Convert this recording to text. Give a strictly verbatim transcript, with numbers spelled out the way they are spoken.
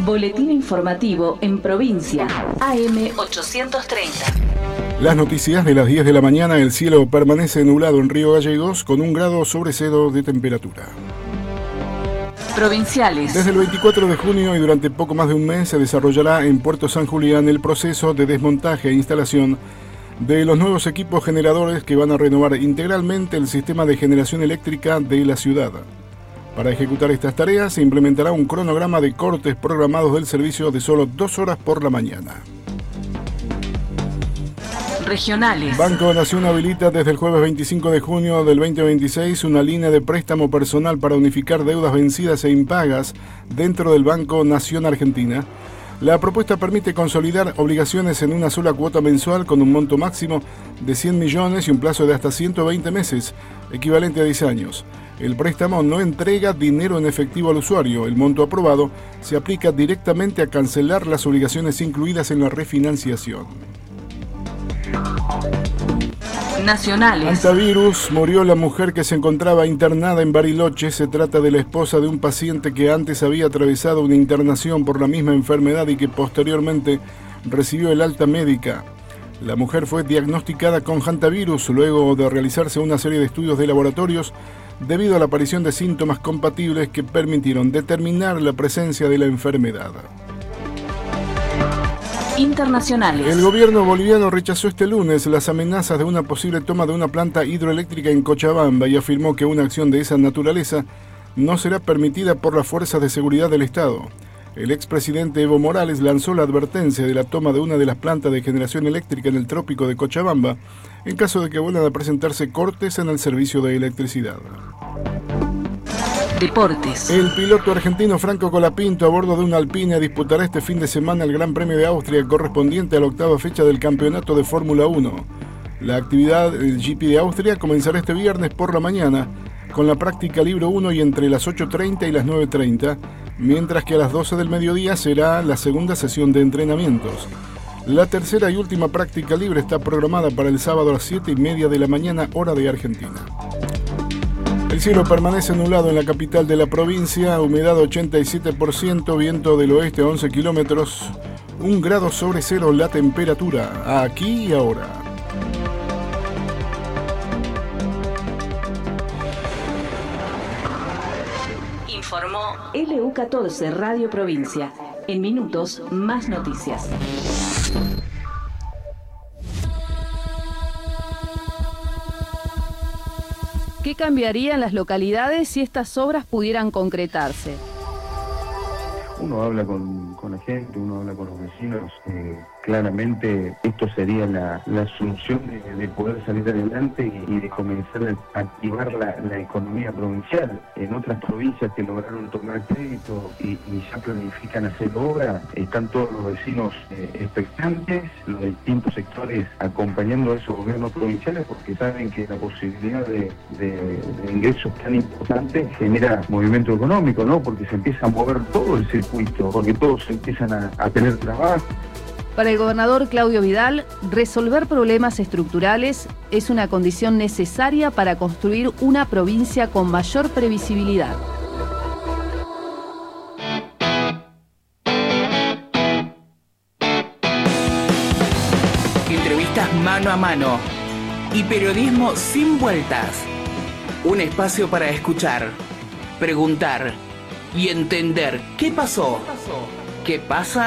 Boletín informativo en provincia, A M ochocientos treinta. Las noticias de las diez de la mañana. El cielo permanece nublado en Río Gallegos con un grado sobre cero de temperatura. Provinciales. Desde el veinticuatro de junio y durante poco más de un mes se desarrollará en Puerto San Julián el proceso de desmontaje e instalación de los nuevos equipos generadores que van a renovar integralmente el sistema de generación eléctrica de la ciudad. Para ejecutar estas tareas se implementará un cronograma de cortes programados del servicio de solo dos horas por la mañana. Regionales. Banco Nación habilita desde el jueves veinticinco de junio del veinte veintiséis una línea de préstamo personal para unificar deudas vencidas e impagas dentro del Banco Nación Argentina. La propuesta permite consolidar obligaciones en una sola cuota mensual con un monto máximo de cien millones y un plazo de hasta ciento veinte meses, equivalente a diez años. El préstamo no entrega dinero en efectivo al usuario. El monto aprobado se aplica directamente a cancelar las obligaciones incluidas en la refinanciación. Nacionales. Antivirus. Murió la mujer que se encontraba internada en Bariloche. Se trata de la esposa de un paciente que antes había atravesado una internación por la misma enfermedad y que posteriormente recibió el alta médica. La mujer fue diagnosticada con hantavirus luego de realizarse una serie de estudios de laboratorios debido a la aparición de síntomas compatibles que permitieron determinar la presencia de la enfermedad. Internacionales. El gobierno boliviano rechazó este lunes las amenazas de una posible toma de una planta hidroeléctrica en Cochabamba y afirmó que una acción de esa naturaleza no será permitida por las fuerzas de seguridad del Estado. El expresidente Evo Morales lanzó la advertencia de la toma de una de las plantas de generación eléctrica en el trópico de Cochabamba en caso de que vuelvan a presentarse cortes en el servicio de electricidad. Deportes. El piloto argentino Franco Colapinto a bordo de una Alpine disputará este fin de semana el Gran Premio de Austria correspondiente a la octava fecha del campeonato de Fórmula uno. La actividad del G P de Austria comenzará este viernes por la mañana con la práctica libre uno y entre las ocho treinta y las nueve treinta, mientras que a las doce del mediodía será la segunda sesión de entrenamientos. La tercera y última práctica libre está programada para el sábado a las siete y media de la mañana, hora de Argentina. El cielo permanece nublado en la capital de la provincia, humedad ochenta y siete por ciento, viento del oeste a once kilómetros, un grado sobre cero la temperatura, aquí y ahora. Informó L U catorce Radio Provincia. En minutos, más noticias. ¿Qué cambiaría en las localidades si estas obras pudieran concretarse? Uno habla con, con la gente, uno habla con los vecinos. Eh, claramente esto sería la, la solución de, de poder salir adelante y, y de comenzar a activar la, la economía provincial. En otras provincias que lograron tomar crédito y, y ya planifican hacer obra, están todos los vecinos eh, expectantes, los distintos sectores acompañando a esos gobiernos provinciales porque saben que la posibilidad de, de, de ingresos tan importantes genera movimiento económico, ¿no? Porque se empieza a mover todo el circuito, porque todos empiezan a, a tener trabajo. Para el gobernador Claudio Vidal, resolver problemas estructurales es una condición necesaria para construir una provincia con mayor previsibilidad. Entrevistas mano a mano y periodismo sin vueltas. Un espacio para escuchar, preguntar y entender qué pasó, qué pasa